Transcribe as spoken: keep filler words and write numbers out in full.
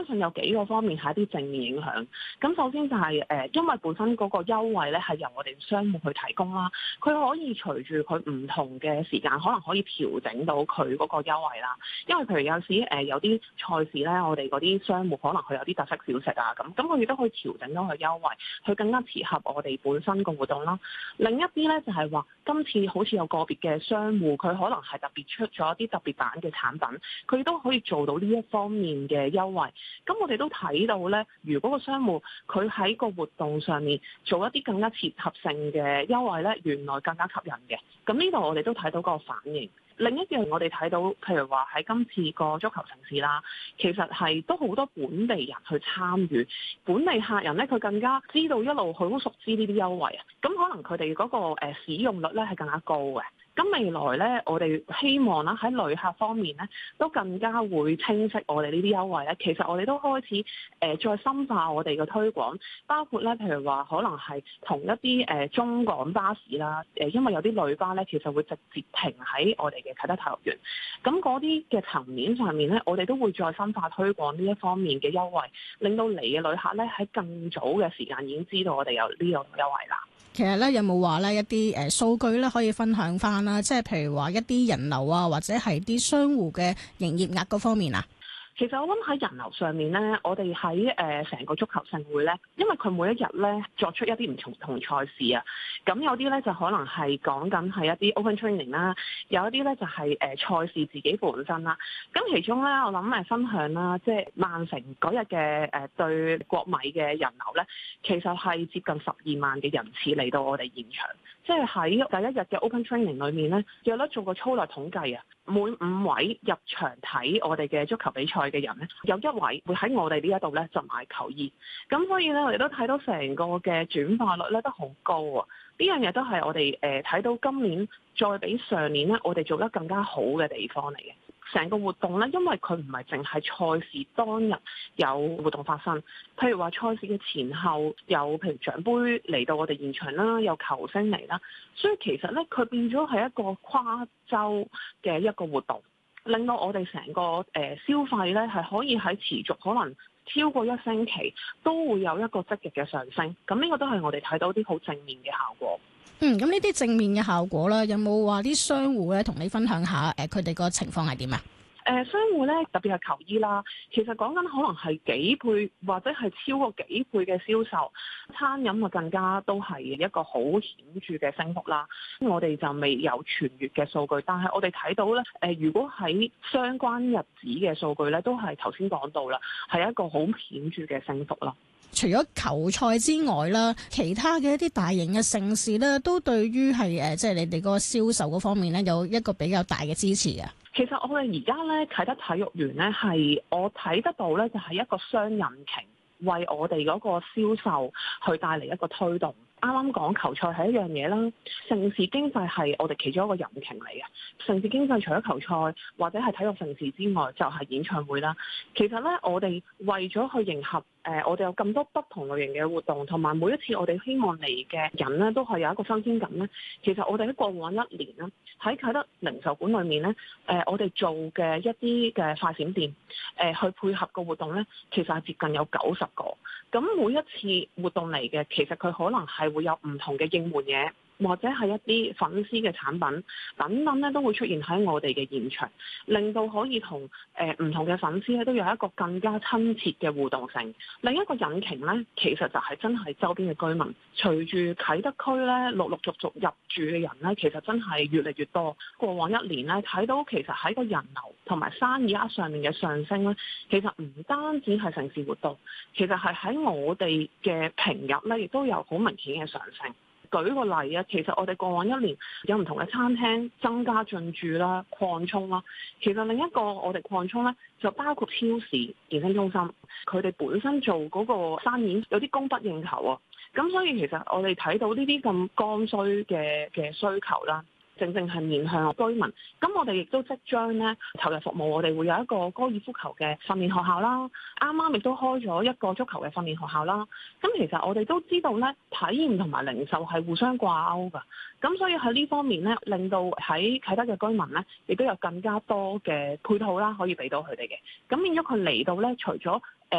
信有幾個方面係一啲正面影響。咁首先就係、是、誒、呃，因為本身嗰個優惠咧係由我哋商戶去提供啦，佢可以隨住佢唔同嘅時間，可能可以調整到佢嗰個優惠啦。因為譬如有時誒、呃、有啲賽事咧，我哋嗰啲商戶可能佢有啲特色小食啊，咁咁佢亦都可以調整到佢優惠，去更加切合我哋本身個活動啦。另一啲咧就係、是、話，今次好似有個別嘅商戶，佢可能係特別出咗一啲特別版嘅產品，佢都可以做到呢一方面嘅優惠。咁我哋都睇到咧，如果個商戶佢喺個活動上面做一啲更加切合性嘅優惠咧，原來更加吸引嘅。咁呢度我哋都睇到個反應。另一樣我哋睇到，譬如話喺今次個足球城市啦，其實係都好多本地人去參與，本地客人咧佢更加知道一路好熟知呢啲優惠啊，咁可能佢哋嗰個誒使用率咧係更加高嘅。咁未來咧，我哋希望啦喺旅客方面咧，都更加會清晰我哋呢啲優惠咧。其實我哋都開始誒、呃、再深化我哋嘅推廣，包括咧，譬如話可能係同一啲誒、呃、中港巴士啦，誒、呃、因為有啲旅巴咧，其實會直接停喺我哋嘅啟德體育園。咁嗰啲嘅層面上面咧，我哋都會再深化推廣呢一方面嘅優惠，令到嚟嘅旅客咧喺更早嘅時間已經知道我哋有呢個優惠啦。 其實咧，有冇話咧一啲誒數據咧可以分享翻啦？即係譬如話一啲人流啊，或者係啲商戶嘅營業額嗰方面啊？ 其實我諗喺人流上面咧，我哋喺誒成個足球盛會咧，因為佢每一日咧作出一啲唔同同賽事啊，咁有啲咧就可能係講緊係一啲 open training 啦，有一啲咧就係誒賽事自己本身啦。咁其中咧，我諗誒分享啦，即係曼城嗰日嘅誒對國米嘅人流咧，其實係接近十二萬嘅人次嚟到我哋現場。即係喺第一日嘅 open training 裏面咧，有得做個粗略統計啊，每五位入場睇我哋嘅足球比賽嘅人咧，有一位會喺我哋呢一度咧就買球衣。咁所以咧，我哋都睇到成個嘅轉化率咧都好高啊！呢樣嘢都係我哋誒睇到今年再比上年咧，我哋做得更加好嘅地方嚟嘅。成個活動咧，因為佢唔係淨係賽事當日有活動發生，譬如話賽事嘅前後有譬如獎杯嚟到我哋現場啦，有球星嚟啦，所以其實咧佢變咗係一個跨州嘅一個活動，令到我哋成個誒、呃、消費咧係可以喺持續可能超過一星期都會有一個積極嘅上升。咁呢個都係我哋睇到啲好正面嘅效果。 嗯，咁呢啲正面嘅效果啦，有冇話啲商戶咧同你分享下誒佢哋個情況係點啊？ 誒、呃、商戶咧特別係球衣啦，其實講緊可能係幾倍或者係超過幾倍嘅銷售，餐飲啊更加都係一個好顯著嘅升幅啦。我哋就未有全月嘅數據，但係我哋睇到咧，誒、呃、如果喺相關日子嘅數據咧，都係頭先講到啦，係一個好顯著嘅升幅啦。 除咗球賽之外啦，其他嘅一啲大型嘅盛事咧，都對於係誒即係你哋嗰個銷售嗰方面咧，有一個比較大嘅支持嘅。 其實我哋而家咧啟德體育園咧係我睇得到咧，就係一個雙引擎，為我哋嗰個銷售去帶嚟一個推動。啱啱講球賽係一樣嘢啦，盛事經濟係我哋其中一個引擎嚟嘅。盛事經濟除咗球賽或者係體育盛事之外，就係、是、演唱會啦。其實咧，我哋為咗去迎合誒、呃，我哋有咁多不同類型嘅活動，同埋每一次我哋希望嚟嘅人咧，都係有一個新鮮感咧。其實我哋喺過往一年咧，喺啟德零售館裏面咧，誒、呃，我哋做嘅一啲嘅快閃店，誒、呃，去配合個活動咧，其實係接近有九十個。咁每一次活動嚟嘅，其實佢可能係會有唔同嘅應援嘢，或者係一啲粉絲嘅產品等等咧，都會出現喺我哋嘅現場，令到可以同誒唔同嘅粉絲咧都有一個更加親切嘅互動性。另一個引擎咧，其實就係真係周邊嘅居民，隨住啟德區咧陸陸續續入住嘅人咧，其實真係越嚟越多。過往一年咧，睇到其實喺個人流同埋生意額上面嘅上升咧，其實唔單止係城市活動，其實係喺我哋嘅平日咧，亦都有好明顯嘅上升。舉個例啊，其實我哋過往一年有唔同嘅餐廳增加進駐啦、擴充啦。其實另一個我哋擴充咧，就包括超市、健身中心，佢哋本身做嗰個生意有啲供不應求啊。咁所以其實我哋睇到呢啲咁剛需嘅嘅需求啦，正正係面向居民。咁我哋亦都即將咧投入服務，我哋會有一個高爾夫球嘅訓練學校啦。啱啱亦都開咗一個足球嘅訓練學校啦。咁其實我哋都知道咧，體驗同埋零售係互相掛鈎㗎。咁所以喺呢方面咧，令到喺啟德嘅居民咧，亦都有更加多嘅配套啦，可以俾到佢哋嘅。咁變咗佢嚟到咧，除咗